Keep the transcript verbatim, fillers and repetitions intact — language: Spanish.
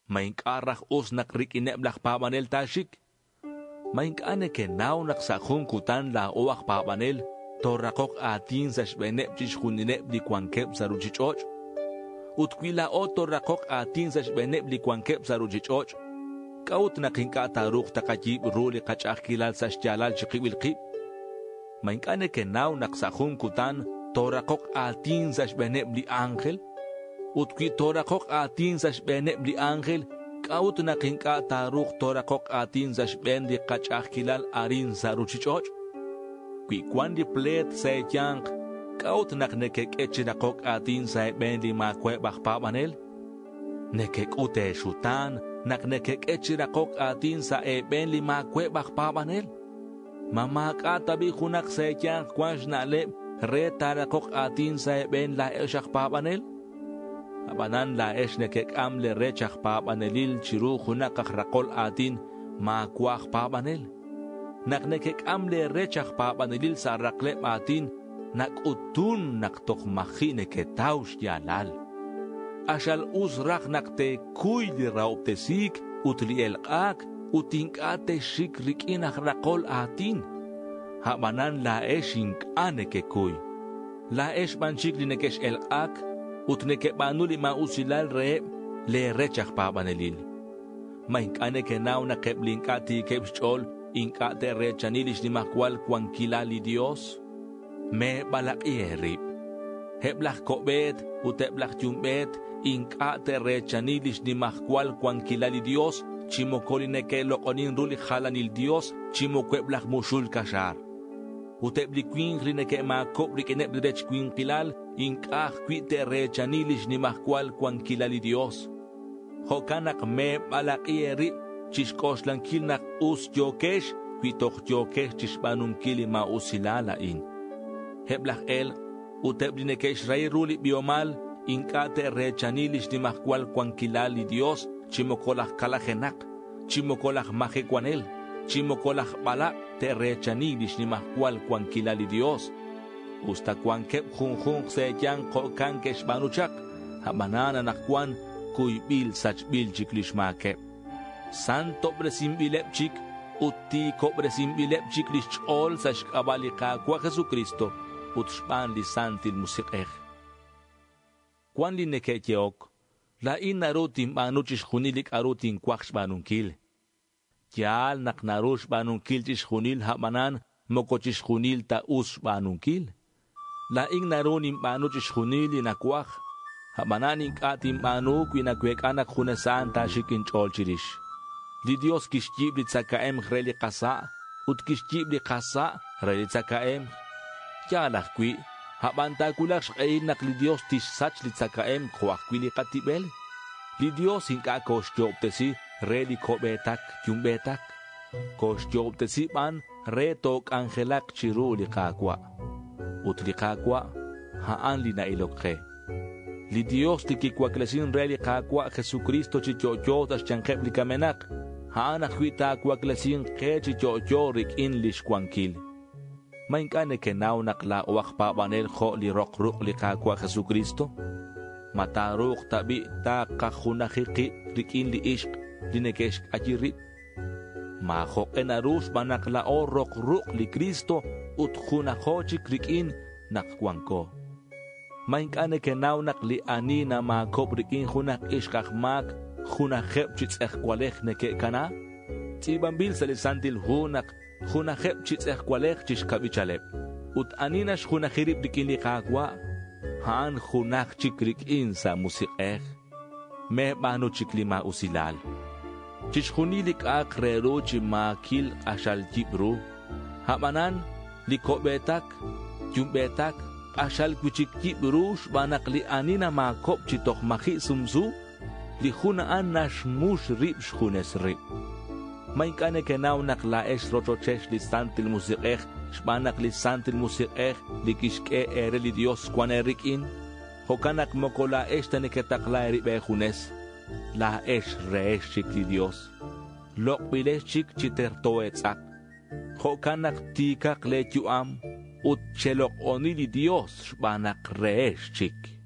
Mainkarraj usnak rikineblaj pabanel tashik. Mainkane ke naunak sa kutan la oak pabanel. Torrakok atin sa shbenep chishkuninep di kwankep sa ruchichoch. Utkwila o torrakok atin sa shbenep di kwankep sa ruchichoch. Kaut na kinka taruk takajib ruli kachakilal sa shtjalal chikibilkip. Mainkane ke naunak sa kutan torrakok atin sa shbenep di angel. Utkwi torrakok atin sa shbenep di angel. Kaut na kinka taruk torrakok atin sa shben di kachakilal arin sa ruchichoch. Qui quando plet se yang kaut nak nekek echinakok atin sa ben di makwe bakpabanel nekek ute shutan nak nekek echinakok atin sa e ben li makwe bakpabanel mama katabi kunak se yang kwanj na le re tarakok atin sa e ben la eshak pabanel abanan la esh nekek amle rechak pabanelil chiru kunak rakol atin makwak pabanel Naknekek amle rechak papanilil sa raklep atin nakutun naktok makine ke taush yalal. Ashal uzrak nakte kuy li rauptesik utli elqak utinkate shikrik inak rakol atin. Habanan la eshink aneke kuy. La esh banchik li nekesh elqak utneke banuli ma usilal re le rechak papanilil. Mahink aneke naw nakeblinkkati kebchol Inka te rechanilis ni makwal kwan kilali Dios. Me balak ierip. Heblak kobet, uteblak yumbet. Inka te rechanilis ni makwal kwan kilali Dios. Chimokoline ke lokonin ruli halanil Dios. Chimokweblak mushul kashar. Utebli kwin rine ke makobri kenep direch kwin kilal. Inka kwi te rechanilis ni makwal kwan kilali Dios. Hokanak me balak ierip. Chishkosh lang kilnak us jokesh, kwitok jokesh chishbanum kili ma usilalain. Heblach el, utebdinekesh ray ruli biomal, inkate rechanilis ni makwal kwan kilali Dios, chimokolach kalajenak, chimokolach majekwanel, chimokolach balak te rechanilis ni makwal kwan kilali Dios. Usta kwan kep junjun se yang ko kankesh banuchak, habanana nakwan kuy bil sach bil chiklishmakep. Santo bresimbilepchik, uti ko bresimbilepchik lichol sa shkabalika kwa Jesucristo, utshpan li santil musikech. Kwan li nekecheok, la in narutim banuchish hunilik arutin kwaksh banunkil. Yal nak narush banunkil chish hunil hamanan, mokochish hunil ta us banunkil. La in narunim banuchish hunil inakwak, hamanan ink atim banuk winakwek anak hunesan ta shikin chol chirish. Li Dios kishjibli tzakaem reli kasa, ut kishjibli kasa reli tzakaem. Yalach kwi, habanta kulak shkain nak li Dios tishsach li tzakaem kwak kwi li katibel. Li Dios hinka koshjobtesi reli kobetak yumbetak. Koshjobtesi ban retok angelak chiru li kakwa. Ut li kakwa, haan li na ilokhe. Li Dios tikikwaklesin reli kakwa Jesucristo chichocho tas chankep li kamenak. Haan akwita kwaklesin ke chichocho rik in lishkwankil. Mainkane ke naw nakla wak pabanel ho li rok ruk li kakwa Jesucristo. Mataruk tabi ta kahunahiki rik in li ishk linekeshk ajirip. Mahok enarus manakla o rok ruk li Kristo ut hunahochik rik in nakwangko. Mainkane ke naw nakli ani na makob rik in hunak ishkakmak hunahep chitz ekwalech neke kana. Tibambil salisantil hunak hunahep chitz ekwalech chishkabichalep. Ut aninash hunahirip rik in li kakwa. Haan hunak chikrik in sa musikech. Me banu chiklima usilal. Chishhunilik akrero chimakil ashal jibru. Hamanan likobetak, yumbetak, ashal kuchik jibrush banakli anina makop chitok maki sumzu. Lihunaan nashmush rib shhunes rib. Mainkane kenaw naklaesh rochochesh lisantil musikech. Shbanak lisantil musikech likishke ere li Dios kwanerik in. Hokanak mokola esta neketakla eribe junes. La esh reesh chik li Dios. Lok bilesh chik chiterto etzak. Hokanak tikak le yuam. Ut chelok oni li Dios shbanak reesh chik.